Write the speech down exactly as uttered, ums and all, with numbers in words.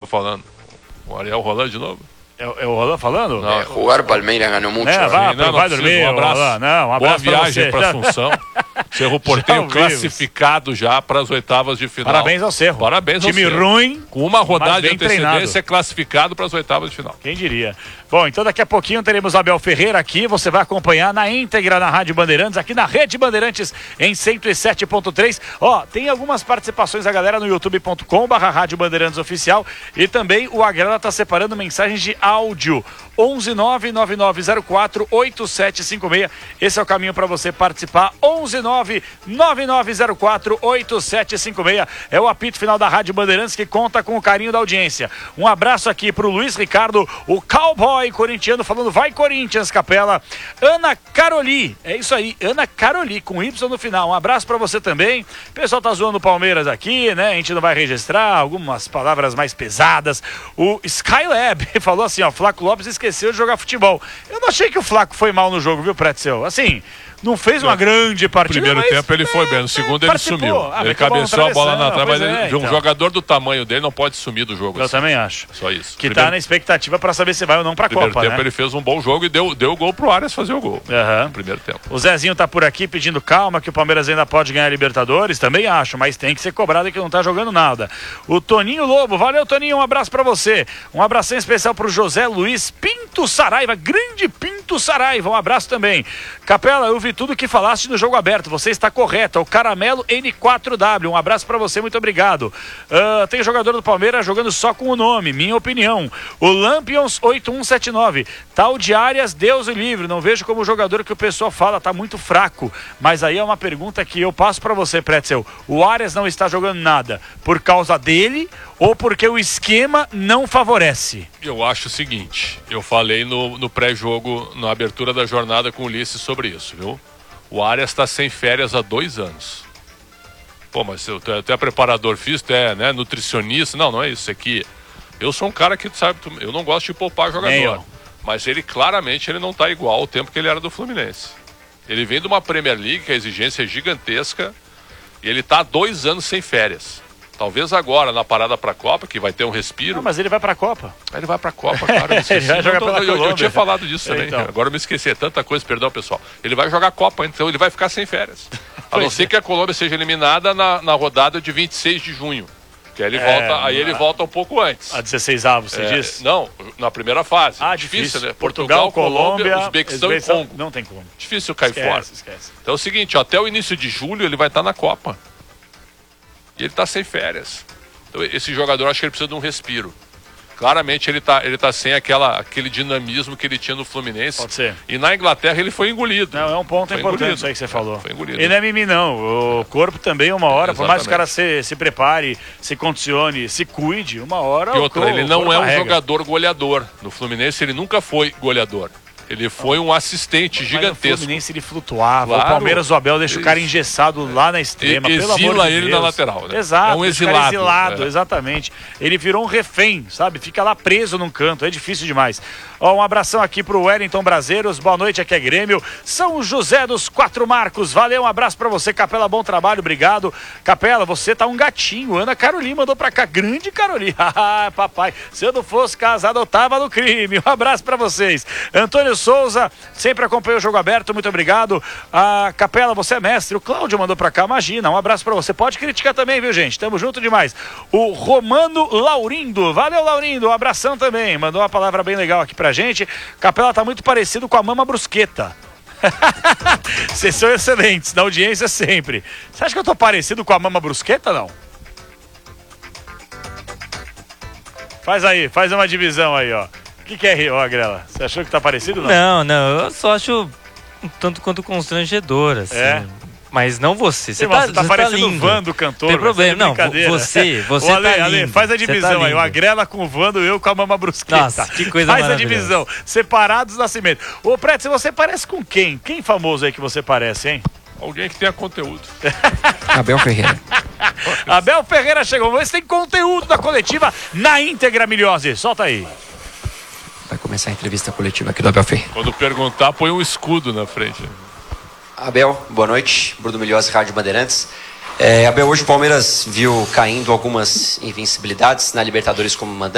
falando? O Ariel Roland de novo? É, é o Roland falando? Não, é, jugar Palmeiras ganhou muito. É, vai, não, não, vai não dormir, um abraço. Roland. Não, um abraço Boa viagem para Assunção. Cerro Porteño classificado já para as oitavas de final. Parabéns ao Cerro. Parabéns ao Time Cerro. ruim, com uma rodada de antecedência treinado. é classificado para as oitavas de final. Quem diria? Bom, então daqui a pouquinho teremos Abel Ferreira aqui, você vai acompanhar na íntegra na Rádio Bandeirantes, aqui na Rede Bandeirantes em cento e sete ponto três. Ó, tem algumas participações da galera no youtube ponto com barra Rádio Bandeirantes Oficial e também o Agrela tá separando mensagens de áudio. onze nove nove nove zero quatro oito sete cinco seis. Esse é o caminho para você participar. onze nove nove nove zero quatro oito sete cinco seis. É o apito final da Rádio Bandeirantes que conta com o carinho da audiência. Um abraço aqui pro Luiz Ricardo, o cowboy corintiano, falando vai Corinthians, Capela. Ana Caroli, é isso aí, Ana Caroli, com Y no final. Um abraço para você também. O pessoal tá zoando o Palmeiras aqui, né? A gente não vai registrar algumas palavras mais pesadas. O Skylab falou assim, ó, Flaco Lopes esqueceu de jogar futebol. Eu não achei que o Flaco foi mal no jogo, viu, Pretzel? Assim, não fez uma grande partida. No primeiro tempo ele foi bem, no segundo ele sumiu. Ah, ele cabeceou a bola na trave, mas é, ele, um então. jogador do tamanho dele não pode sumir do jogo. Eu assim. também acho. Só isso. Que primeiro, tá na expectativa para saber se vai ou não pra primeiro Copa, tempo né? ele fez um bom jogo e deu, deu o gol pro Arias fazer o gol. Uhum. No primeiro tempo. O Zezinho tá por aqui pedindo calma, que o Palmeiras ainda pode ganhar a Libertadores, também acho, mas tem que ser cobrado e que não tá jogando nada. O Toninho Lobo, valeu Toninho, um abraço pra você. Um abração especial pro José Luiz Pinto Saraiva, grande Pinto Saraiva, um abraço também. Capela, eu vi tudo que falaste no jogo aberto, você está correto, é o Caramelo N quatro W, um abraço pra você, muito obrigado. Uh, tem jogador do Palmeiras jogando só com o nome, minha opinião. O Lampions oito um sete nove, tal de Arias, Deus o livre, não vejo como jogador que o pessoal fala, tá muito fraco, mas aí é uma pergunta que eu passo pra você, Pretzel. O Arias não está jogando nada por causa dele ou porque o esquema não favorece? Eu acho o seguinte, eu falei no, no pré-jogo, na abertura da jornada com o Ulisses sobre isso, viu? O Arias está sem férias há dois anos. Pô, mas tu, tu é preparador físico, tu é, né, nutricionista. Não, não é isso aqui. Eu sou um cara que, sabe, tu, eu não gosto de poupar jogador. Mas ele, claramente, ele não está igual ao tempo que ele era do Fluminense. Ele vem de uma Premier League, que a exigência é gigantesca, e ele está há dois anos sem férias. Talvez agora, na parada para a Copa, que vai ter um respiro. Não, mas ele vai para a Copa. Ele vai para a Copa, cara. Eu, ele vai jogar não, pela eu, eu, eu tinha falado disso também. Então. Agora eu me esqueci. É tanta coisa, perdão, pessoal. Ele vai jogar a Copa, então ele vai ficar sem férias. A não ser que a Colômbia seja eliminada na, na rodada de vinte e seis de junho. Que aí ele, é, volta, aí ele volta um pouco antes. A dezesseis avos, você é, diz? Não, na primeira fase. Ah, difícil, difícil, né? Portugal, Portugal Colômbia, Colômbia Uzbequistão e Congo. Não tem como. Difícil cair esquece, fora. Esquece. Então é o seguinte, ó, até o início de julho ele vai estar na Copa. E ele está sem férias. Então, esse jogador, acho que ele precisa de um respiro. Claramente ele está ele tá sem aquela, aquele dinamismo que ele tinha no Fluminense. Pode ser. E na Inglaterra ele foi engolido. Não, é um ponto foi importante engolido. isso aí que você falou. Foi engolido. E não é mimimi não, o corpo também uma hora, Exatamente. por mais que o cara se, se prepare, se condicione, se cuide, uma hora... E outra, o, ele o não é um carrega. jogador goleador. No Fluminense ele nunca foi goleador. Ele foi um assistente Mas gigantesco. O Fluminense ele flutuava, Claro, o Palmeiras, o Abel deixa o cara engessado lá na extrema, e, pelo amor de exila ele Deus. na lateral, né? Exato, é um exilado. exilado, é. exatamente. Ele virou um refém, sabe? Fica lá preso num canto, é difícil demais. Ó, um abração aqui pro Wellington Braseiros, boa noite, aqui é Grêmio. São José dos Quatro Marcos, valeu, um abraço pra você, Capela, bom trabalho, obrigado. Capela, você tá um gatinho, Ana Carolina mandou pra cá, grande Carolina. Ah, papai, se eu não fosse casado, eu tava no crime. Um abraço pra vocês. Antônio Souza, sempre acompanha o jogo aberto, muito obrigado. A Capela, você é mestre. O Cláudio mandou pra cá, imagina. Um abraço pra você. Pode criticar também, viu, gente? Tamo junto demais. O Romano Laurindo, valeu, Laurindo. Um abração também. Mandou uma palavra bem legal aqui pra gente. Capela tá muito parecido com a Mama Brusqueta. Vocês são excelentes, na audiência sempre. Você acha que eu tô parecido com a Mama Brusqueta, não? Faz aí, faz uma divisão aí, ó. O que, que é, ó, Grela? Você achou que tá parecido, não? Não, não, eu só acho um tanto quanto constrangedor, assim. É? Mas não você. Você Irmão, tá, você tá você parecendo tá o lindo. Vando, cantor. Tem problema, não, brincadeira. você, você Ô, Ale, tá lindo. Ale, faz a divisão tá aí, o Agrela com o Vando, eu com a Mama Brusqueta. Nossa, que coisa Faz a maravilhosa. divisão, separados do nascimento. Ô, Pretz, você parece com quem? Quem famoso aí que você parece, hein? Alguém que tenha conteúdo. Abel Ferreira. Abel Ferreira chegou, vamos ver se tem conteúdo da coletiva na íntegra, Milhose. Solta aí. Vai começar a entrevista coletiva aqui do Abel Ferreira. Quando perguntar, põe um escudo na frente. Abel, boa noite. Bruno Milhose, Rádio Bandeirantes. É, Abel, hoje o Palmeiras viu caindo algumas invencibilidades na Libertadores como mandante.